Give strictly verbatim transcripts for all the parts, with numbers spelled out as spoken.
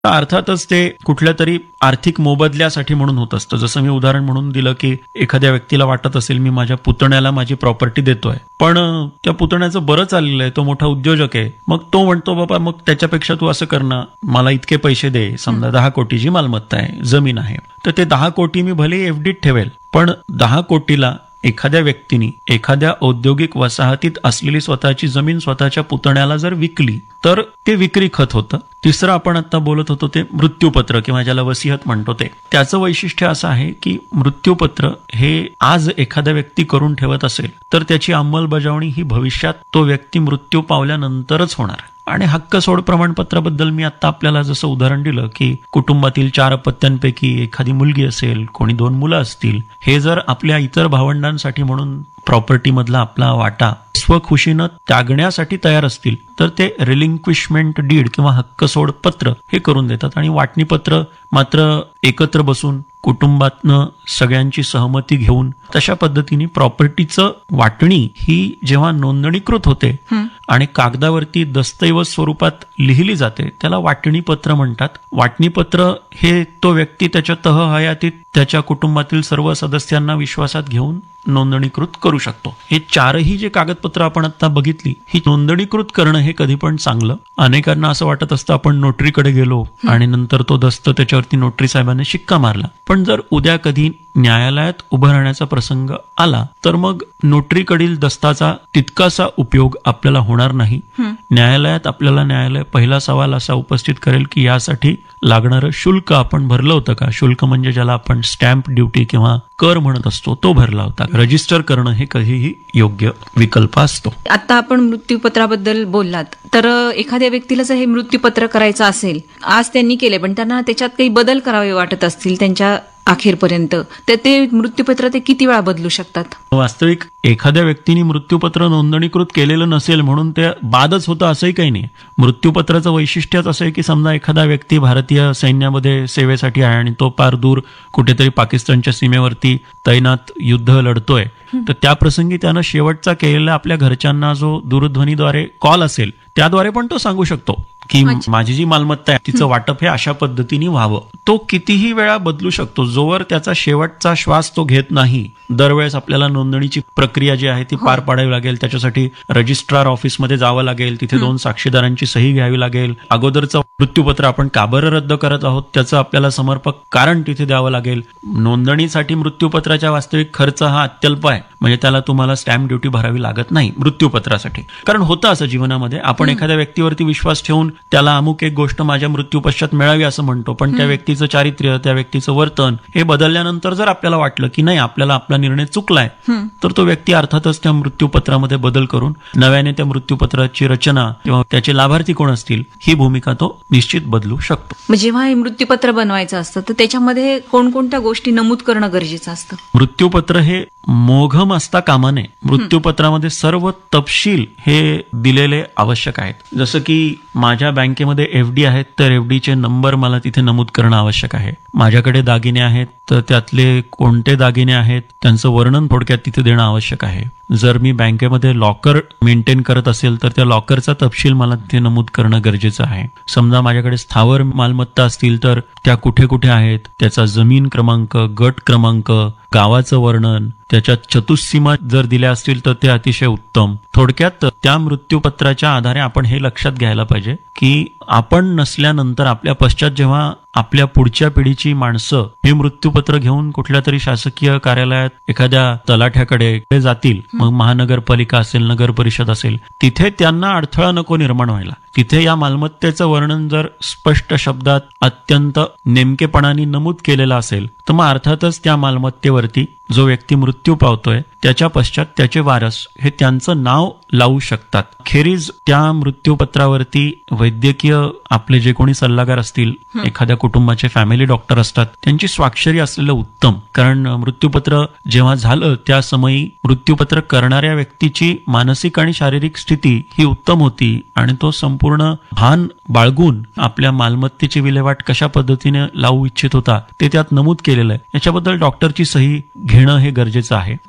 अर्थातच ते कुठल्या तरी आर्थिक मोबदल्यासाठी म्हणून होत असतं. जसं मी उदाहरण म्हणून दिलं की एखाद्या व्यक्तीला वाटत असेल मी माझ्या पुतण्याला माझी प्रॉपर्टी देतोय, पण त्या पुतण्याचं बरं चाललेलं आहे, तो मोठा उद्योजक आहे, मग तो म्हणतो बाबा मग त्याच्यापेक्षा तू असं कर ना, मला इतके पैसे दे, समजा दहा कोटीची मालमत्ता आहे, जमीन आहे, तर ते दहा कोटी मी भले एफडीत ठेवेल, पण दहा कोटीला एखाद्या व्यक्तीने एखाद्या औद्योगिक वसाहतीत असलेली स्वतःची जमीन स्वतःच्या पुतण्याला जर विकली तर ते विक्री खत होतं. तिसरं आपण आता बोलत होतो ते मृत्यूपत्र किंवा ज्याला वसियत म्हणतो ते, त्याचं वैशिष्ट्य असं आहे की मृत्यूपत्र हे आज एखादा व्यक्ती करून ठेवत असेल तर त्याची अंमलबजावणी ही भविष्यात तो व्यक्ती मृत्यू पावल्यानंतरच होणार. आणि हक्क सोड प्रमाणपत्राबद्दल मी आता आपल्याला जसं उदाहरण दिलं की कुटुंबातील चार अपत्यांपैकी एखादी मुलगी असेल, कोणी दोन मुलं असतील, हे जर आपल्या इतर भावंडांसाठी म्हणून प्रॉपर्टी मधला आपला वाटा स्वखुशीनं त्यागण्यासाठी तयार असतील तर ते रिलिंक्विशमेंट डीड किंवा हक्क सोड पत्र हे करून देतात. आणि वाटणी पत्र मात्र एकत्र बसून कुटुंबातनं सगळ्यांची सहमती घेऊन तशा पद्धतीने प्रॉपर्टीचं वाटणी ही जेव्हा नोंदणीकृत होते आणि कागदावरती दस्तऐवज स्वरूपात लिहिली जाते त्याला वाटणी पत्र म्हणतात. वाटणी पत्र हे तो व्यक्ती त्याच्या तह हयातीत त्याच्या कुटुंबातील सर्व सदस्यांना विश्वासात घेऊन नोंदणीकृत करू शकतो. हे चारही जे कागदपत्र आपण आता बघितली ही नोंदणीकृत करणं हे कधी पण चांगलं. अनेकांना असं वाटत असतं आपण नोटरीकडे गेलो आणि नंतर तो दस्त त्याच्यावरती नोटरी साहेबांनी शिक्का मारला, पण जर उद्या कधी न्यायालयात उभं राहण्याचा प्रसंग आला तर मग नोटरीकडील दस्ताचा तितकासा उपयोग आपल्याला होणार नाही. न्यायालयात आपल्याला न्यायालय पहिला सवाल असा उपस्थित करेल की यासाठी लागणारं शुल्क आपण भरलं होतं का. शुल्क म्हणजे ज्याला आपण स्टॅम्प ड्युटी किंवा कर म्हणत असतो तो भरला होता. रजिस्टर करणं हे कधीही योग्य विकल्प असतो. आता आपण मृत्यूपत्राबद्दल बोललात तर एखाद्या व्यक्तीला जर हे मृत्यूपत्र करायचं असेल, आज त्यांनी केले पण त्यांना त्याच्यात काही बदल करावे वाटत असतील त्यांच्या अखेरपर्यंत, तर ते मृत्यूपत्र ते किती वेळा बदलू शकतात? वास्तविक एखाद्या व्यक्तीने मृत्यूपत्र नोंदणीकृत केलेलं नसेल म्हणून ते बादच होतं असंही काही नाही. मृत्यूपत्राचं वैशिष्ट्यच असं आहे की समजा एखादा व्यक्ती भारतीय सैन्यामध्ये सेवेसाठी आहे आणि तो पार दूर कुठेतरी पाकिस्तानच्या सीमेवरती तैनात युद्ध लढतोय, तर त्या प्रसंगी त्यानं शेवटचा केलेला आपल्या घरच्यांना जो दूरध्वनीद्वारे कॉल असेल त्याद्वारे पण तो सांगू शकतो की माझी जी मालमत्ता आहे तिचं वाटप हे अशा पद्धतीने व्हावं. तो कितीही वेळा बदलू शकतो जोवर त्याचा शेवटचा श्वास तो घेत नाही. दरवेळेस आपल्याला नोंदणीची प्रक्रिया जी आहे ती पार पाडावी लागेल, त्याच्यासाठी रजिस्ट्रार ऑफिसमध्ये जावं लागेल, तिथे दोन साक्षीदारांची सही घ्यावी लागेल, अगोदरचं मृत्यूपत्र आपण का बरं रद्द करत आहोत त्याचं आपल्याला समर्पक कारण तिथे द्यावं लागेल. नोंदणीसाठी मृत्यूपत्राच्या वास्तविक खर्च हा अत्यल्प आहे, म्हणजे त्याला तुम्हाला स्टॅम्प ड्युटी भरावी लागत नाही मृत्यूपत्रासाठी. कारण होतं असं जीवनामध्ये, आपण एखाद्या व्यक्तीवरती विश्वास ठेवून त्याला अमुक एक गोष्ट माझ्या मृत्यूपश्चात मिळावी असं म्हणतो, पण त्या व्यक्तीचं चारित्र्य, त्या व्यक्तीचं वर्तन हे बदलल्यानंतर जर आपल्याला वाटलं की नाही आपल्याला आपला निर्णय चुकलाय तर तो व्यक्ती अर्थातच त्या मृत्यूपत्रामध्ये बदल करून नव्याने त्या मृत्यूपत्राची रचना किंवा त्याचे लाभार्थी कोण असतील ही भूमिका तो निश्चित बदलू शकतो. जेव्हा हे मृत्यूपत्र बनवायचं असतं तर त्याच्यामध्ये कोणकोणत्या गोष्टी नमूद करणं गरजेचं असतं? मृत्यूपत्र हे मोघम असता कामा नये. मृत्यूपत्रामध्ये सर्व तपशील हे दिलेले आवश्यक आहेत. जसं की माझ्या बँकेमध्ये एफडी आहेत तर एफडीचे नंबर मला तिथे नमूद करणं आवश्यक आहे. माझ्याकडे दागिने आहेत तर त्यातले कोणते दागिने आहेत त्यांचं वर्णन थोडक्यात तिथे देणं आवश्यक आहे. जर मी बँकेमध्ये लॉकर मेंटेन करत असेल तर त्या लॉकरचा तपशील मला तिथे नमूद करणं गरजेचं आहे. समजा माझ्याकडे स्थावर मालमत्ता असतील तर त्या कुठे कुठे आहेत, त्याचा जमीन क्रमांक, गट क्रमांक, गावाचं वर्णन, त्याच्या चतुस्सीमा जर दिल्या असतील तर ते अतिशय उत्तम. थोडक्यात त्या मृत्यूपत्राच्या आधारे आपण हे लक्षात घ्यायला पाहिजे की आपण नसल्यानंतर आपल्या पश्चात जेव्हा आपल्या पुढच्या पिढीची माणसं हे मृत्यूपत्र घेऊन कुठल्या तरी शासकीय कार्यालयात एखाद्या तलाठ्याकडे जातील, मग महानगरपालिका असेल, नगर परिषद असेल, तिथे त्यांना अडथळा नको निर्माण व्हायला. तिथे या मालमत्तेचं वर्णन जर स्पष्ट शब्दात अत्यंत नेमकेपणाने नमूद केलेलं असेल तर मग अर्थातच त्या मालमत्तेवरती जो व्यक्ती मृत्यू पावतोय त्याच्या पश्चात त्याचे वारस हे त्यांचं नाव लावू शकतात. खेरीज त्या मृत्यूपत्रावरती वैद्यकीय आपले जे कोणी सल्लागार असतील, एखाद्या कुटुंबाचे फॅमिली डॉक्टर असतात, त्यांची स्वाक्षरी असलेलं उत्तम. कारण मृत्यूपत्र जेव्हा झालं त्या समयी मृत्यूपत्र करणाऱ्या व्यक्तीची मानसिक आणि शारीरिक स्थिती ही उत्तम होती आणि तो संपूर्ण भान बाळगून आपल्या मालमत्तेची विल्हेवाट कशा पद्धतीने लावू इच्छित होता ते त्यात नमूद केलेलं आहे. याच्याबद्दल डॉक्टरची सही घेणं हे गरजेचं आहे. दोन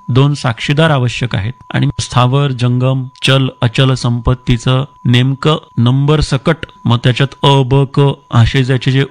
साक्षीदार आवश्यक आहेत आणि स्थावर जंगम चल अचल संपत्तीचं नेमकं नंबर सकट मग त्याच्यात अ ब क असे ज्याचे जे